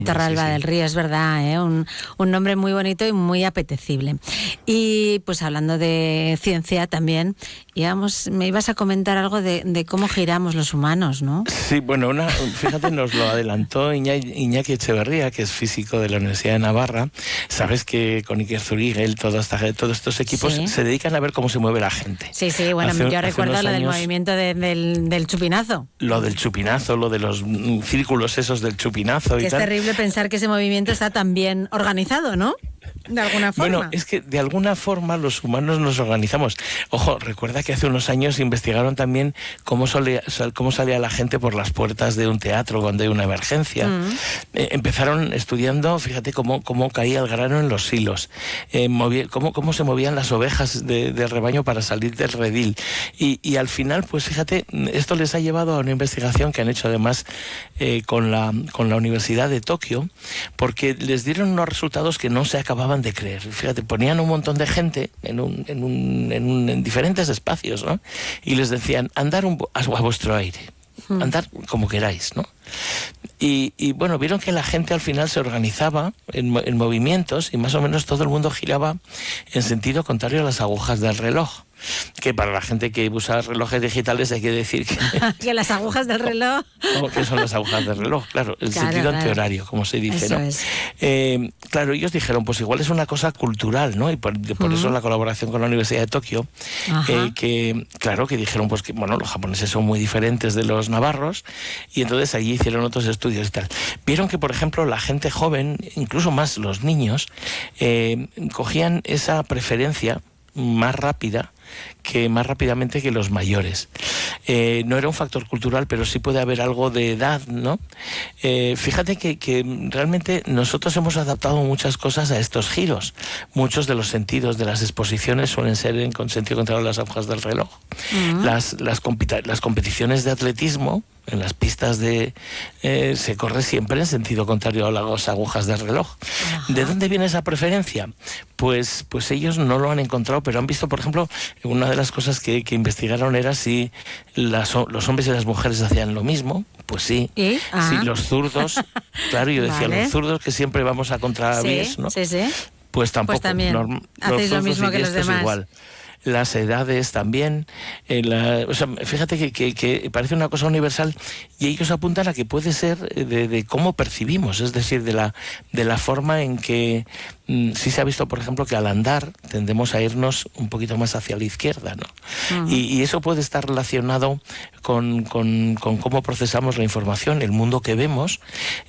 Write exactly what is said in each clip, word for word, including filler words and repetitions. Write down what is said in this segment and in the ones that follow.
Torralba sí, sí. del Río, es verdad, ¿eh? un, un nombre muy bonito y muy apetecible. Y pues hablando de ciencia también, íbamos, me ibas a comentar algo de, de cómo giramos los humanos, ¿no? Sí, bueno, una, fíjate, nos lo adelantó Iñaki, Iñaki Echeverría, que es físico de la Universidad de Navarra. Sabes que con Iker Zurigel, toda esta, todos estos equipos Sí. se dedican a ver cómo se mueve la gente. Sí, sí, bueno, Hace- yo hace recuerdo unos lo del años- movimiento de- del, del chupinazo. Lo del chupinazo, lo de los mm, círculos esos del chupinazo y Que es tal. terrible pensar que ese movimiento está tan bien organizado, ¿no? De alguna forma. Bueno, es que de alguna forma los humanos nos organizamos. Ojo, recuerda que hace unos años investigaron también cómo, solía, cómo salía la gente por las puertas de un teatro cuando hay una emergencia. Mm. Eh, empezaron estudiando, fíjate, cómo, cómo caía el grano en los silos, eh, movi- cómo, cómo se movían las ovejas de- del rebaño para salir del redil. Y, y al final, pues fíjate, esto les ha llevado a una investigación que han hecho además eh, con, la, con la Universidad de Tokio, porque les dieron unos resultados que no se acababan de creer. Fíjate, ponían un montón de gente en, un, en, un, en, un, en diferentes espacios, ¿no? Y les decían, andar un, a, a vuestro aire, Mm. andar como queráis, ¿no? Y, y bueno, vieron que la gente al final se organizaba en, mo- en movimientos y más o menos todo el mundo giraba en sentido contrario a las agujas del reloj. Que para la gente que usa relojes digitales hay que decir que, Que las agujas del reloj. ¿cómo que son las agujas del reloj? Claro, el Claro, sentido claro. antihorario, como se dice, Eso ¿no? es. Eh, claro, ellos dijeron, pues igual es una cosa cultural, ¿no? Y por, por Ujú. eso la colaboración con la Universidad de Tokio, Ajá. eh, que, claro, que dijeron, pues que, bueno, los japoneses son muy diferentes de los navarros, y entonces allí hicieron otros estudios y tal. Vieron que, por ejemplo, la gente joven, incluso más los niños, eh, cogían esa preferencia más rápida que más rápidamente que los mayores. Eh, no era un factor cultural, pero sí puede haber algo de edad, ¿no? Eh, fíjate que, que realmente nosotros hemos adaptado muchas cosas a estos giros. Muchos de los sentidos de las exposiciones suelen ser en con sentido contrario a las agujas del reloj. Mm. Las, las, compita- las competiciones de atletismo en las pistas de eh, se corre siempre en sentido contrario a las agujas del reloj. Ajá. ¿De dónde viene esa preferencia? Pues, pues ellos no lo han encontrado, pero han visto, por ejemplo, una de las cosas que, que investigaron era si las, los hombres y las mujeres hacían lo mismo. Pues sí. ¿Y? Si Ah. los zurdos, claro, yo decía, Vale. los zurdos que siempre vamos a contravies, Sí, ¿no? sí, sí. Pues tampoco. Pues también Norm- hacéis lo zurdos mismo y que los diestros demás. igual. Las edades también, eh, la- o sea, fíjate que, que, que parece una cosa universal y ellos apuntan a que puede ser de, de cómo percibimos, es decir, de la, de la forma en que mm, sí se ha visto, por ejemplo, que al andar tendemos a irnos un poquito más hacia la izquierda, ¿no? Ujú. y, y eso puede estar relacionado con, con, con cómo procesamos la información, el mundo que vemos,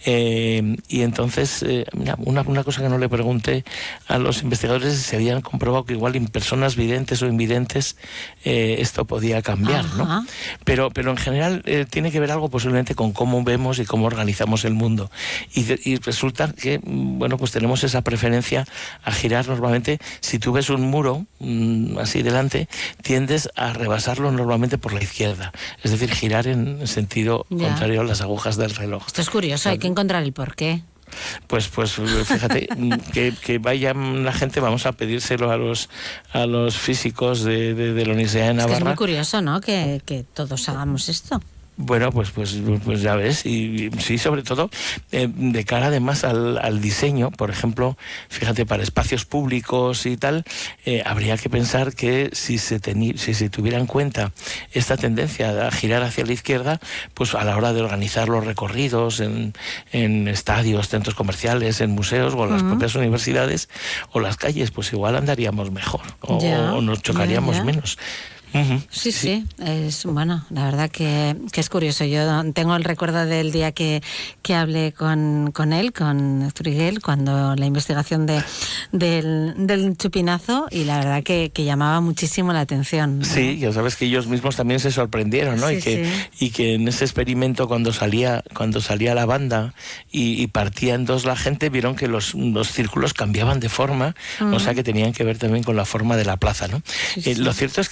eh, y entonces, eh, mira, una, una cosa que no le pregunté a los investigadores es si habían comprobado que igual en personas videntes o invidentes eh, esto podía cambiar, Ajá. ¿no? Pero, pero en general eh, tiene que ver algo posiblemente con cómo vemos y cómo organizamos el mundo. Y, de- y resulta que, mm, bueno, pues tenemos esa preferencia a girar normalmente. Si tú ves un muro mm, así delante, tiendes a rebasarlo normalmente por la izquierda. Es decir, girar en sentido Ya. contrario a las agujas del reloj. Esto es curioso, hay que encontrar el porqué. Pues, pues fíjate, que, que vaya la gente, vamos a pedírselo a los a los físicos de, de, de la Universidad de Es que es Navarra. muy curioso, ¿no? Que, que todos hagamos esto. Bueno, pues, pues, pues ya ves, y, y sí, sobre todo eh, de cara además al, al diseño, por ejemplo, fíjate, para espacios públicos y tal, eh, habría que pensar que si se, teni- si se tuviera en cuenta esta tendencia a girar hacia la izquierda, pues a la hora de organizar los recorridos en, en estadios, centros comerciales, en museos o en las Ujú. propias universidades o las calles, pues igual andaríamos mejor o, Ya, o nos chocaríamos ya, ya. menos. Ujú, Sí, sí, es bueno, la verdad que, que es curioso. Yo tengo el recuerdo del día que, que hablé con, con él, con Zurigel, cuando la investigación de, del, del chupinazo, y la verdad que, que llamaba muchísimo la atención, ¿no? Sí, ya sabes que ellos mismos también se sorprendieron, ¿no? Sí, y, que, sí. y que en ese experimento cuando salía cuando salía la banda y, y partía en dos la gente, vieron que los, los círculos cambiaban de forma, Ujú. o sea que tenían que ver también con la forma de la plaza, ¿no? Sí, Eh, sí. Lo cierto es que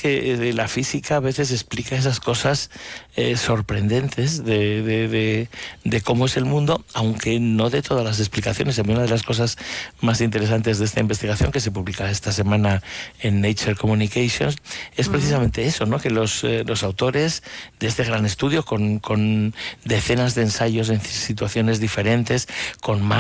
que la física a veces explica esas cosas eh, sorprendentes de, de, de, de cómo es el mundo, aunque no de todas las explicaciones. A mí una de las cosas más interesantes de esta investigación, que se publica esta semana en Nature Communications, es precisamente eso, ¿no? Que los, eh, los autores de este gran estudio, con, con decenas de ensayos en situaciones diferentes, con más